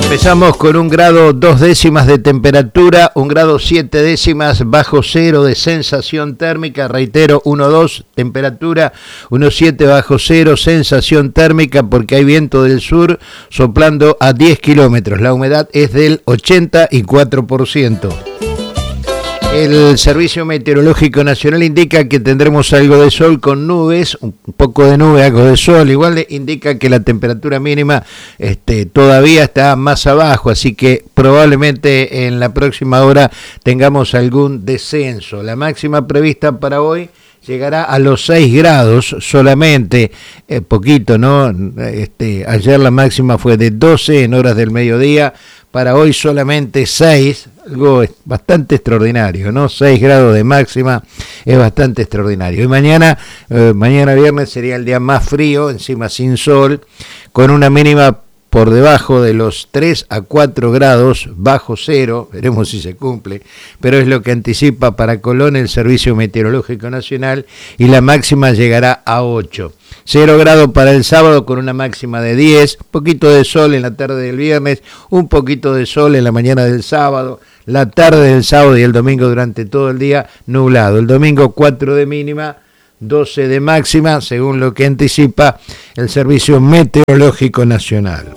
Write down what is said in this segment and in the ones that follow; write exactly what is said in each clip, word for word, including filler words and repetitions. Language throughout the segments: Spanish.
Empezamos con un grado dos décimas de temperatura, un grado siete décimas bajo cero de sensación térmica, reitero, uno dos temperatura, uno siete bajo cero sensación térmica porque hay viento del sur soplando a diez kilómetros, la humedad es del ochenta y cuatro por ciento. El Servicio Meteorológico Nacional indica que tendremos algo de sol con nubes, un poco de nube, algo de sol. Igual indica que la temperatura mínima este, todavía está más abajo, así que probablemente en la próxima hora tengamos algún descenso. La máxima prevista para hoy llegará a los seis grados solamente, eh, poquito, ¿no? Este, ayer la máxima fue de doce en horas del mediodía, para hoy solamente seis, algo bastante extraordinario, ¿no? seis grados de máxima es bastante extraordinario. Y mañana, eh, mañana viernes sería el día más frío, encima sin sol, con una mínima por debajo de los tres a cuatro grados, bajo cero, veremos si se cumple, pero es lo que anticipa para Colón el Servicio Meteorológico Nacional, y la máxima llegará a ocho. cero grados para el sábado con una máxima de diez, poquito de sol en la tarde del viernes, un poquito de sol en la mañana del sábado, la tarde del sábado y el domingo durante todo el día nublado. El domingo cuatro de mínima, doce de máxima, según lo que anticipa el Servicio Meteorológico Nacional.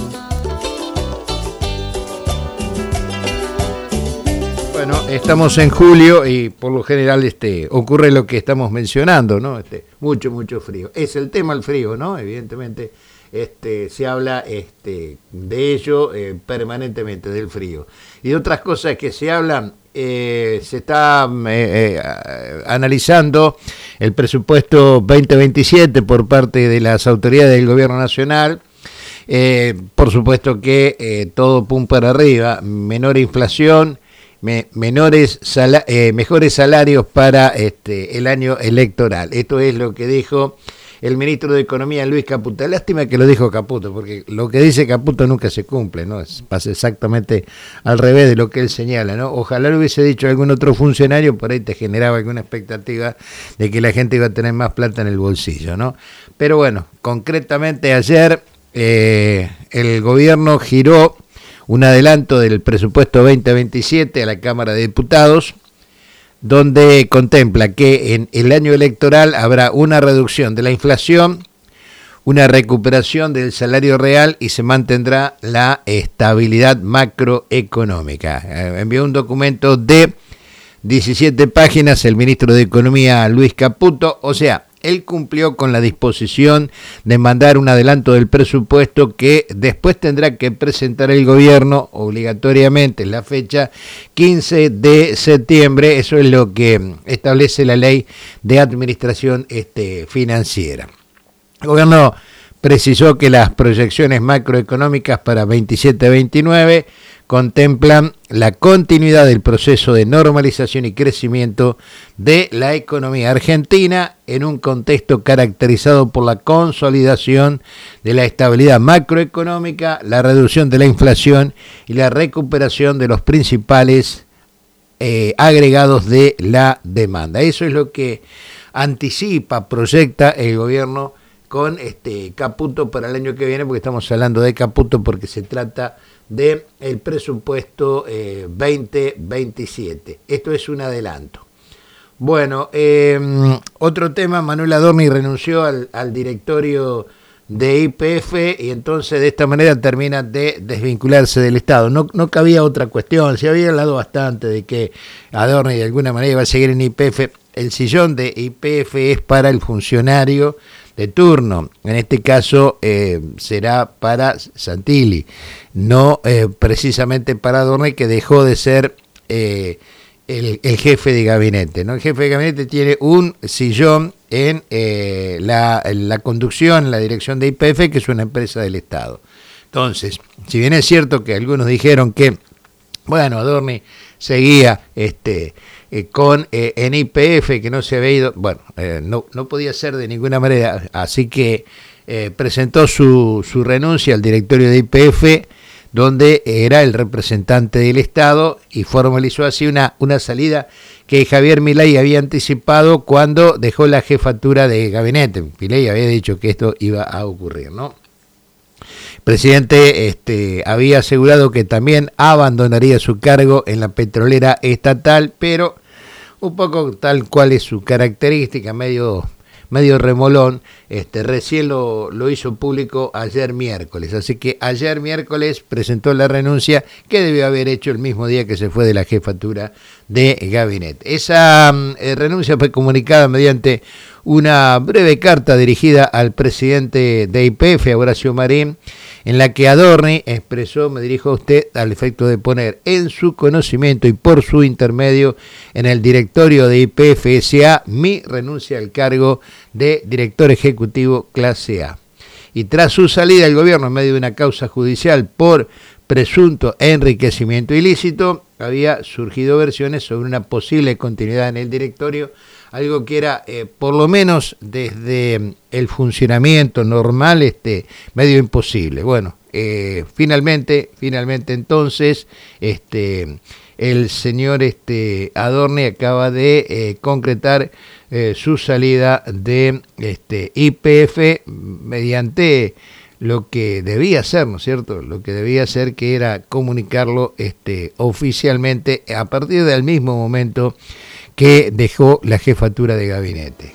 Bueno, estamos en julio y por lo general este, ocurre lo que estamos mencionando, ¿no? Este, mucho, mucho frío. Es el tema el frío, ¿no? Evidentemente este, se habla este, de ello eh, permanentemente, del frío. Y de otras cosas que se hablan, eh, se está eh, eh, analizando el presupuesto veinte veintisiete por parte de las autoridades del Gobierno Nacional. Eh, por supuesto que eh, todo pum para arriba, menor inflación, Me, menores sala, eh, mejores salarios para este, el año electoral. Esto es lo que dijo el ministro de Economía, Luis Caputo. Lástima que lo dijo Caputo, porque lo que dice Caputo nunca se cumple, ¿no? Es, pasa exactamente al revés de lo que él señala, ¿no? Ojalá lo hubiese dicho algún otro funcionario, por ahí te generaba alguna expectativa de que la gente iba a tener más plata en el bolsillo, ¿no? Pero bueno, concretamente ayer eh, el gobierno giró un adelanto del presupuesto veinte veintisiete a la Cámara de Diputados, donde contempla que en el año electoral habrá una reducción de la inflación, una recuperación del salario real y se mantendrá la estabilidad macroeconómica. Eh, envió un documento de diecisiete páginas el ministro de Economía, Luis Caputo, o sea, él cumplió con la disposición de mandar un adelanto del presupuesto que después tendrá que presentar el gobierno obligatoriamente en la fecha quince de septiembre. Eso es lo que establece la ley de administración este, financiera. El gobierno precisó que las proyecciones macroeconómicas para veintisiete veintinueve contemplan la continuidad del proceso de normalización y crecimiento de la economía argentina en un contexto caracterizado por la consolidación de la estabilidad macroeconómica, la reducción de la inflación y la recuperación de los principales eh, agregados de la demanda. Eso es lo que anticipa, proyecta el gobierno con este Caputo para el año que viene, porque estamos hablando de Caputo porque se trata de el presupuesto eh, veinte veintisiete. Esto es un adelanto. Bueno, eh, otro tema, Manuel Adorni renunció al, al directorio de Y P F y entonces de esta manera termina de desvincularse del Estado. No, no cabía otra cuestión, se había hablado bastante de que Adorni de alguna manera iba a seguir en Y P F. El sillón de Y P F es para el funcionario de turno, en este caso eh, será para Santilli, no eh, precisamente para Adorni, que dejó de ser eh, el, el jefe de gabinete, ¿no? El jefe de gabinete tiene un sillón en, eh, la, en la conducción, en la dirección de Y P F, que es una empresa del Estado. Entonces, si bien es cierto que algunos dijeron que, bueno, Adorni seguía este eh, con eh, en Y P F, que no se había ido, bueno, eh, no, no podía ser de ninguna manera, así que eh, presentó su, su renuncia al directorio de Y P F, donde era el representante del Estado, y formalizó así una, una salida que Javier Milei había anticipado cuando dejó la jefatura de gabinete. Milei había dicho que esto iba a ocurrir, ¿no? presidente este, había asegurado que también abandonaría su cargo en la petrolera estatal, pero un poco tal cual es su característica, medio, medio remolón, este, recién lo, lo hizo público ayer miércoles. Así que ayer miércoles presentó la renuncia que debió haber hecho el mismo día que se fue de la jefatura de gabinete. Esa eh, renuncia fue comunicada mediante una breve carta dirigida al presidente de Y P F, Horacio Marín, en la que Adorni expresó, me dirijo a usted, al efecto de poner en su conocimiento y por su intermedio en el directorio de Y P F S A mi renuncia al cargo de director ejecutivo clase A. Y tras su salida del gobierno en medio de una causa judicial por presunto enriquecimiento ilícito, había surgido versiones sobre una posible continuidad en el directorio, algo que era, eh, por lo menos desde el funcionamiento normal, este, medio imposible. Bueno, eh, finalmente, finalmente entonces, este, el señor este, Adorni acaba de eh, concretar eh, su salida de este, Y P F mediante lo que debía ser, ¿no es cierto? Lo que debía ser, que era comunicarlo este, oficialmente a partir del mismo momento que dejó la jefatura de gabinete.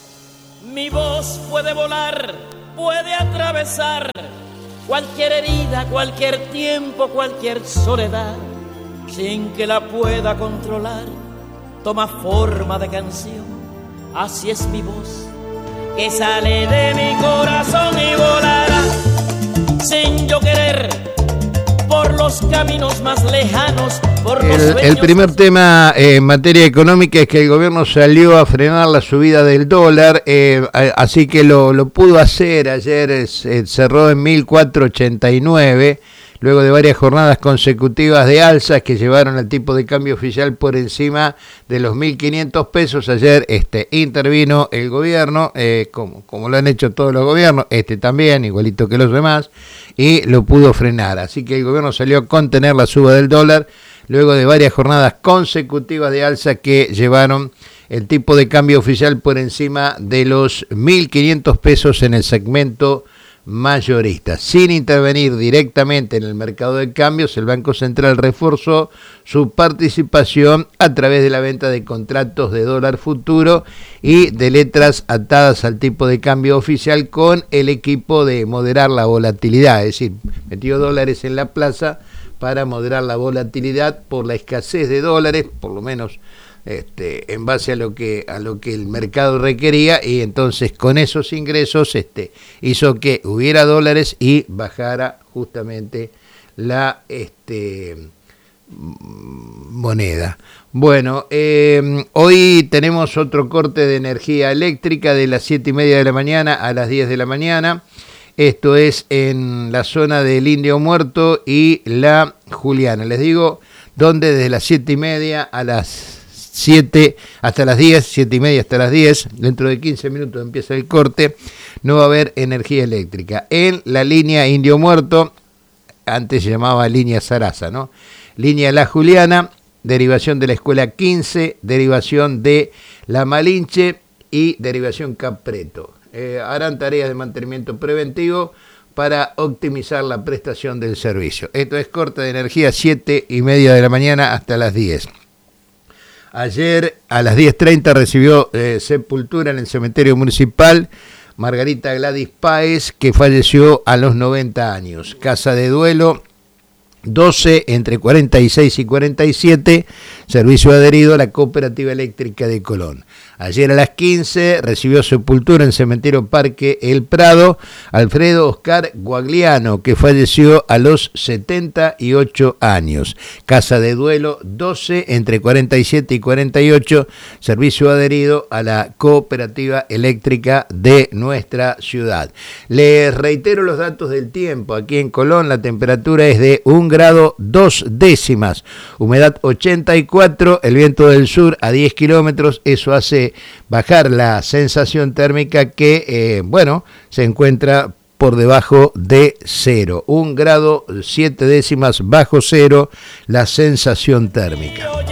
Mi voz puede volar, puede atravesar cualquier herida, cualquier tiempo, cualquier soledad, sin que la pueda controlar, toma forma de canción. Así es mi voz, que sale de mi corazón y volará sin yo querer por los caminos más lejanos, por los el, el primer más... tema eh, en materia económica es que el gobierno salió a frenar la subida del dólar, eh, así que lo, lo pudo hacer. Ayer eh, cerró en mil cuatrocientos ochenta y nueve, luego de varias jornadas consecutivas de alzas que llevaron al tipo de cambio oficial por encima de los mil quinientos pesos. Ayer este, intervino el gobierno, eh, como, como lo han hecho todos los gobiernos, este también, igualito que los demás, y lo pudo frenar. Así que el gobierno salió a contener la suba del dólar, luego de varias jornadas consecutivas de alza que llevaron el tipo de cambio oficial por encima de los mil quinientos pesos en el segmento mayorista. Sin intervenir directamente en el mercado de cambios, el Banco Central reforzó su participación a través de la venta de contratos de dólar futuro y de letras atadas al tipo de cambio oficial, con el equipo de moderar la volatilidad, es decir, metió dólares en la plaza para moderar la volatilidad por la escasez de dólares, por lo menos Este, en base a lo que a lo que el mercado requería, y entonces con esos ingresos este, hizo que hubiera dólares y bajara justamente la este, moneda. Bueno, eh, hoy tenemos otro corte de energía eléctrica de las siete y media de la mañana a las diez de la mañana. Esto es en la zona del Indio Muerto y la Juliana. Les digo, donde desde las siete y media a las siete hasta las diez, siete y media hasta las diez, dentro de quince minutos empieza el corte, no va a haber energía eléctrica. En la línea Indio Muerto, antes se llamaba línea Sarasa, ¿no? Línea La Juliana, derivación de la escuela quince, derivación de La Malinche y derivación Capreto. Eh, harán tareas de mantenimiento preventivo para optimizar la prestación del servicio. Esto es corte de energía, siete y media de la mañana hasta las diez. Ayer a las diez treinta recibió eh, sepultura en el cementerio municipal Margarita Gladys Páez, que falleció a los noventa años. Casa de duelo doce, entre cuarenta y seis y cuarenta y siete, servicio adherido a la Cooperativa Eléctrica de Colón. Ayer a las quince recibió sepultura en Cementerio Parque El Prado Alfredo Oscar Guagliano, que falleció a los setenta y ocho años. Casa de duelo doce, entre cuarenta y siete y cuarenta y ocho, servicio adherido a la Cooperativa Eléctrica de nuestra ciudad. Les reitero los datos del tiempo. Aquí en Colón la temperatura es de un grado dos décimas, humedad ochenta y cuatro, el viento del sur a diez kilómetros, eso hace bajar la sensación térmica que, eh, bueno, se encuentra por debajo de cero, un grado siete décimas bajo cero la sensación térmica.